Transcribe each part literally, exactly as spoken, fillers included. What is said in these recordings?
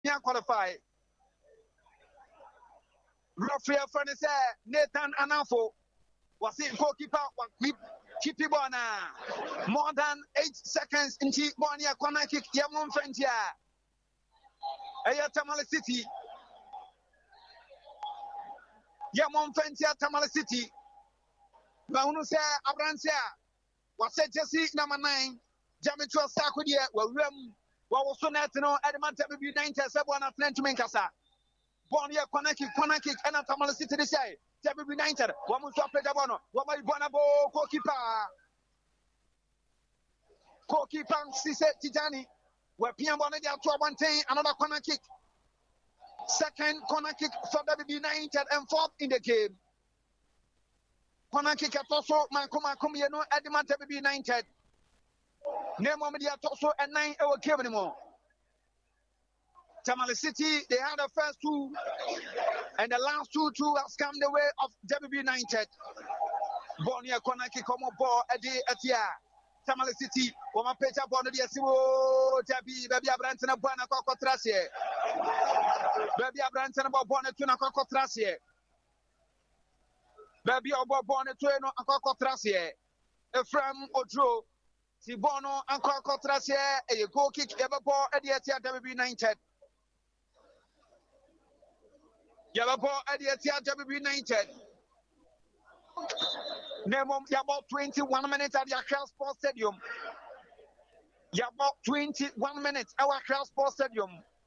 Yeah, qualify. Referee friend is Nathan Anafo was it goalkeeper keep keep it on more than eight seconds into one year corner kick. Yamon Fentia. Aya Tamale City. Yamon Fentia Tamale City. Maunuse Abransia was said Jesse number nine. Jamitro Sakudia will rem. What was so net no Edmonton be ninety seven at Frenchman Casa. Born here corner kick corner kick and at Tamale City this year. Debbie United, one more play the one, one more Bonabo, goalkeeper. Goalkeeper, Sise Tijani, where Pian Bonnet to one thing, another corner kick. Second corner kick for W B United and fourth in the game. Corner kick at also Mankoma Kumiano at the man W B United. Name of Media Toso and nine hour game anymore. Tamale City, they had the first two, and the last two two has come the way of W B United. Bonia Konaki come on board at the Atia. Tamale City, Wama Pecha Bono de Simo, Tabi, Baby Abranton of Bona Cocotrasie. Baby Abranton about Bonnet to Nacocotrasie. Baby about Bonnet to Nacocotrasie. Ephraim Odro, Sibono and Cocotrasie, a goal kick ever ball at the Atia W B United. Yababo at the Atia W B United. Name about twenty-one minutes at the Accra Sports Stadium. About twenty-one minutes at Accra Sports Stadium.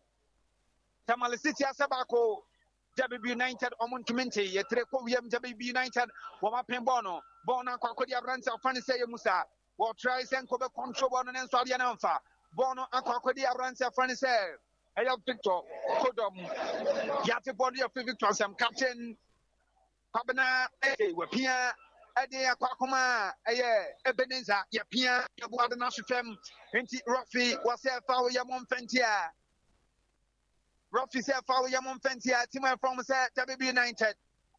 Tamale City Asabako W B United Omuntumenti Yetreko William W B United Wama Pembono Bona Kwakodia Branch of Fanise Musa. What tries and cover control on an Answadianfa. Bono and Kwakodia Branch of Fanise. I have Victor Kodom Yati body of Victor some Captain Pabana Wapia Ade Aquakuma Ebenezer Yapia Yabuadana Shifem Inti Ruffy was there for Yamon Fentia Ruffy said for Yamon Fentia Timur from W B United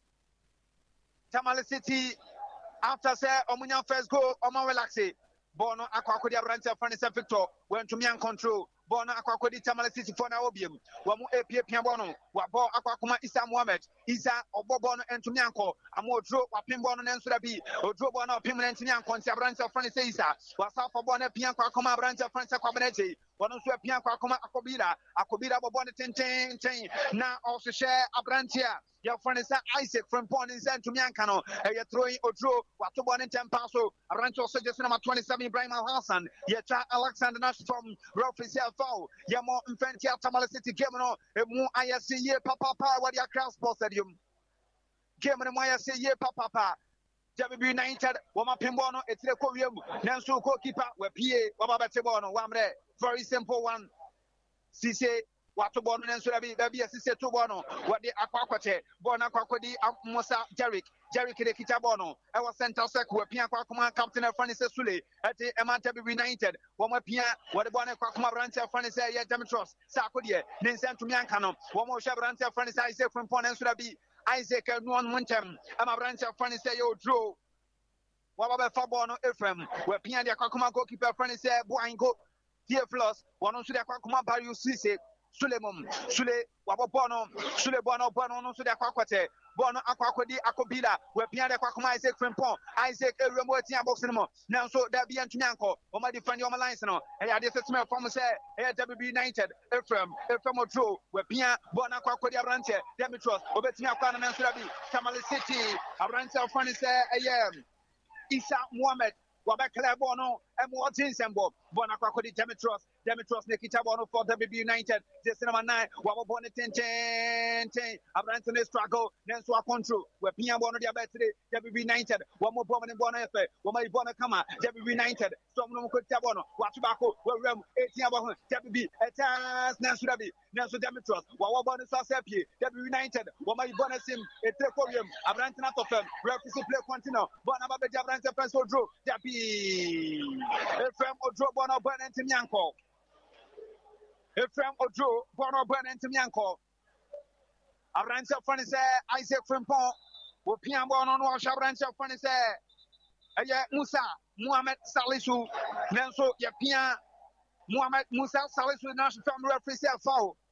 Tamale City after say Omunya first goal Omo Relaxi Bono Aquacodia Branch of Fanisa Victor went to me and control Bona Aquacodi Tamale City for Naobium, Wamu Epia Piabono, Wabo Aquacuma Isa Mohammed, Isa Obobono and Tumianco, Amodro, Wapimbono and Surabi, Odrobono, Pim and Tianco, Branch of Francis Isa, was half of Bona Pianquacoma Branch of Francis Cabinetti, one of Pianquacoma Acobida, Acobida Bobona ten ten ten, now also share a branch here. Your friend is Isaac from Ponins and Tumiancano, and you're throwing Odro, Watobon and Tempaso, a rancho suggestion number twenty-seven, Ibrahim Hassan, Yeta Alexander Nash from Roughly Selfo, Yamo Infantia Tamale City Gemino, Emu I S C Papa, what your cross sports stadium. Gemino I S C Papa, W B United, Wama Pimbono, it's the Korean, Nansu goalkeeper, where P A, Wabatibono, Wamre, very simple one. Cisse. Watu bono nensurabi baby asise to bono wade akwakwate bono akwakodi Musa Jerick Jerick de Kitabono I was center circle pia kwakuma captain Francis Sule at Emanta B United woma pia wade bono kwakuma branch Francis ya Demetros Sakodie nensantu miankano woma hwe branch Francis Isaac from Ponensurabi Isaac no on montem ama branch Francis yo draw waba fa bono Ephraim we pia de kwakuma goalkeeper Francis Boango Theophilus wono so de kwakuma Barry Sise Sulemum, Sule, Wabono, Sule Bono, Bono, no Suda Quaquate, Bono Aquacodi, Acobida, where Piana Quacuma Isaac Frimpon, Isaac Remotia Boximo, now so that be Antianco, or my defend your alliance, and I did smell from say, W B United, Ephraim, Ephraim Drew, where Pia, Bona Quacodia Branche, Demetros, Obetia Quan and Surabi, Tamale City, Abranta of Funny say, I am Isa Mohammed. Wabakala Bono, and Watkins and Bob, Bonacodi Demetros, Demetros Nikita Bono for W B United, this number nine, Wabona ten ten ten, Abranton struggle, then so control, where Pia Bono Diabetes, W B United, one more bomb and Bono F, one more Bono Kama, W B United, some no could Tabono, Watchbaco, where Ram, eighteen W B, Etas Nasurabi, Nelson Demetros, Wabona Sasapi, W United, one my Bonasim, a Tecorium, Abranton Atofem, Referee Play Contino, Bonaba Jabranta Pencil Drew, Debbie. Ephraim Odro Bono Bernard Timianco. Ephraim Odro Bono Bernard Timianco. Abranta Fanise Isaac Frimpon. Wopian Bono no Shabranta Fanise. Aya Musa Mohamed Salisu. Nanso Yapia Mohamed Musa Salisu National Family Referee Foul.